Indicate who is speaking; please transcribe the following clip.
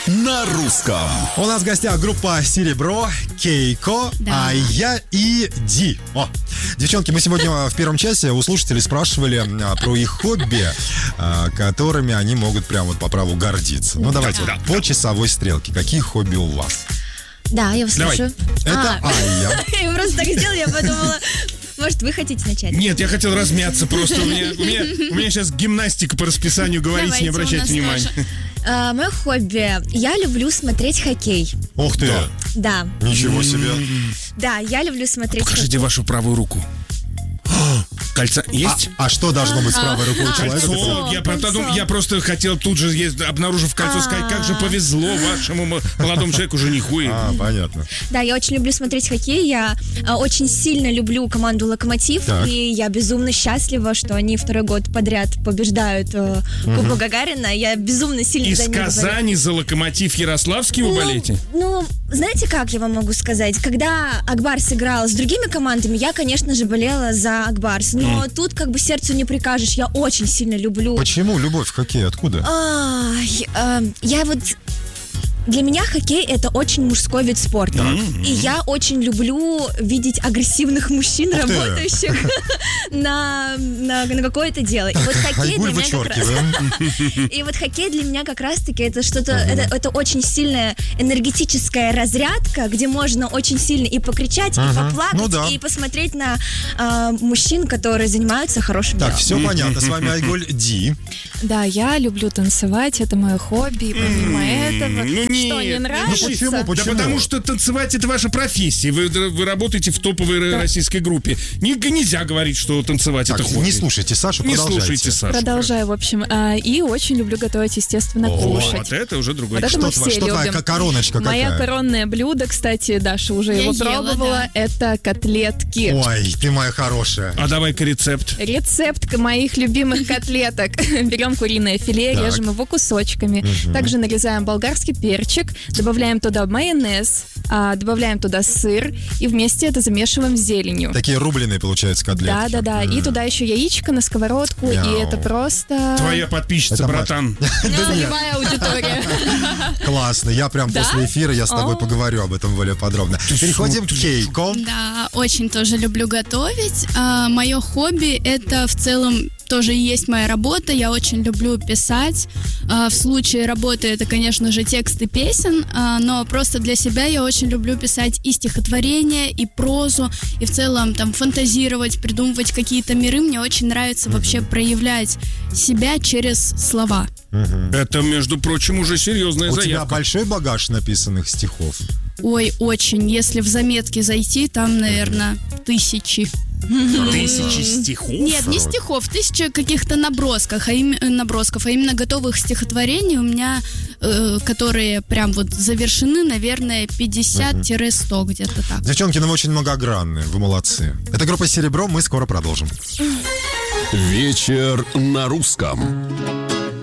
Speaker 1: на русском.
Speaker 2: У нас в гостях группа «Серебро», Кейко, Айя и Ди. Девчонки, мы сегодня в первом часе у слушателей спрашивали про их хобби, которыми они могут прям вот по праву гордиться. Ну, давайте по часовой стрелке. Какие хобби у вас?
Speaker 3: Да, я вас слушаю.
Speaker 2: Это Айя.
Speaker 3: Я просто так сделала, я подумала... Может, вы хотите начать?
Speaker 4: Нет, я хотел размяться просто. У меня сейчас гимнастика по расписанию, говорите, не обращайте внимания.
Speaker 3: Мое хобби. Я люблю смотреть хоккей.
Speaker 2: Ух ты!
Speaker 3: Да.
Speaker 2: Ничего себе.
Speaker 3: Да, я люблю смотреть
Speaker 4: Покажите вашу правую руку. Кольца есть?
Speaker 2: А что должно быть с правой рукой у человека?
Speaker 4: Я просто хотел тут же, обнаружив кольцо, сказать, как же повезло вашему молодому человеку, жениху.
Speaker 2: Понятно.
Speaker 3: Да, я очень люблю смотреть хоккей. Я очень сильно люблю команду «Локомотив». И я безумно счастлива, что они второй год подряд побеждают Кубок Гагарина. Я безумно сильно
Speaker 4: Из
Speaker 3: за них
Speaker 4: Казани за «Локомотив» Ярославский вы болеете?
Speaker 3: Ну, знаете, как я вам могу сказать? Когда Акбарс играл с другими командами, я, конечно же, болела за Акбарс. Но тут как бы сердцу не прикажешь. Я очень сильно люблю...
Speaker 2: Почему любовь к хоккею? Откуда?
Speaker 3: Я вот... Для меня хоккей — это очень мужской вид спорта. И я очень люблю видеть агрессивных мужчин, работающих на какое-то дело. И вот хоккей для меня как раз... И вот хоккей для меня как раз-таки это что-то... Это очень сильная энергетическая разрядка, где можно очень сильно и покричать, и поплакать, и посмотреть на мужчин, которые занимаются хорошим делом.
Speaker 2: Так, все понятно. С вами Айгуль Ди.
Speaker 5: Да, я люблю танцевать, это мое хобби. И помимо этого... Что, не нравится?
Speaker 2: Почему?
Speaker 4: Да потому что танцевать — это ваша профессия. Вы работаете в топовой российской группе. Нельзя говорить, что танцевать — это хобби.
Speaker 2: Не слушайте Сашу, продолжайте.
Speaker 4: Не слушайте Сашу.
Speaker 5: Продолжаю, в общем. И очень люблю готовить, естественно, кушать.
Speaker 4: Вот это уже другое.
Speaker 5: Вот это мы все
Speaker 2: Что твоя
Speaker 5: любим.
Speaker 2: короночка какая?
Speaker 5: Моя коронное блюдо, кстати, Даша уже его пробовала, это котлетки.
Speaker 2: Ой, ты моя хорошая.
Speaker 4: А давай-ка рецепт.
Speaker 5: Рецепт моих любимых котлеток. Берем куриное филе, режем его кусочками. Также нарезаем болгарский перчик, добавляем туда майонез, добавляем туда сыр и вместе это замешиваем с зеленью.
Speaker 2: Такие рубленые, получаются, котлетки.
Speaker 5: Да. И туда еще яичко на сковородку, и это просто...
Speaker 4: Твоя подписчица,
Speaker 2: Это
Speaker 4: братан.
Speaker 5: Целевая аудитория.
Speaker 2: Классно, я прям после эфира, я с тобой поговорю об этом более подробно. Переходим к Кейко.
Speaker 6: Да, очень тоже люблю готовить. Мое хобби — это в целом тоже и есть моя работа. Я очень люблю писать. В случае работы это, конечно же, тексты песен, но просто для себя я очень люблю писать и стихотворения, и прозу, и в целом там фантазировать, придумывать какие-то миры. Мне очень нравится вообще проявлять себя через слова.
Speaker 4: Это, между прочим, уже серьезная заявка.
Speaker 2: У тебя большой багаж написанных стихов?
Speaker 6: Ой, очень. Если в заметки зайти, там, наверное, тысячи.
Speaker 4: Тысячи стихов?
Speaker 6: Нет, не стихов, 1000 каких-то набросков, а именно готовых стихотворений у меня, которые прям вот завершены, наверное, 50-100 где-то так.
Speaker 2: Девчонки, ну вы очень многогранные, вы молодцы. Это группа «Серебро», мы скоро продолжим.
Speaker 1: Вечер на русском.